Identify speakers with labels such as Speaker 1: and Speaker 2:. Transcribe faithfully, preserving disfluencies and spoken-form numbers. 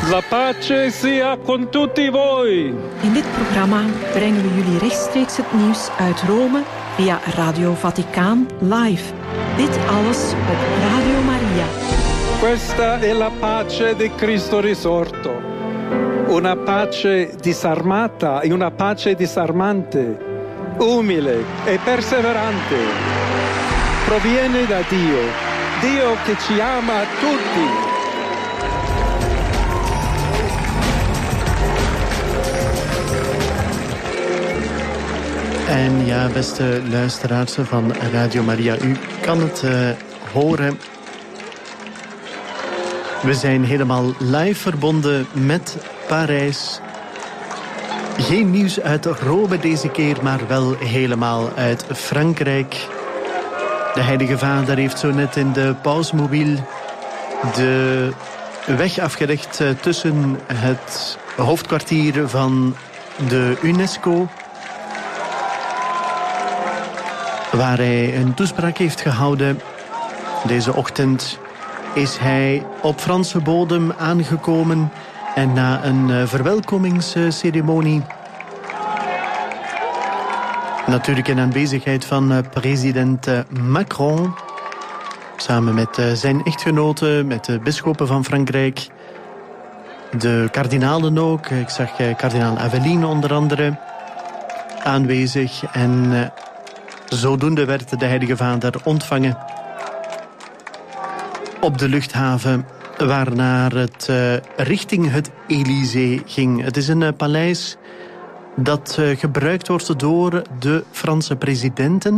Speaker 1: La pace sia con tutti voi.
Speaker 2: In dit programma brengen we jullie rechtstreeks het nieuws uit Rome via Radio Vaticaan live. Dit alles op Radio Maria.
Speaker 1: Questa è la pace di Cristo risorto. Una pace disarmata e una pace disarmante, umile e perseverante. Proviene da Dio, Dio che ci ama tutti.
Speaker 3: En ja, beste luisteraars van Radio Maria, u kan het uh, horen. We zijn helemaal live verbonden met Parijs. Geen nieuws uit Rome deze keer, maar wel helemaal uit Frankrijk. De Heilige Vader heeft zo net in de pausmobiel de weg afgelegd tussen het hoofdkwartier van de UNESCO, waar hij een toespraak heeft gehouden. Deze ochtend is hij op Franse bodem aangekomen en na een verwelkomingsceremonie, natuurlijk in aanwezigheid van president Macron, samen met zijn echtgenote, met de bisschoppen van Frankrijk, de kardinalen ook. Ik zag kardinaal Aveline onder andere aanwezig en zodoende werd de Heilige Vader ontvangen op de luchthaven, waarnaar het uh, richting het Élysée ging. Het is een uh, paleis dat uh, gebruikt wordt door de Franse presidenten.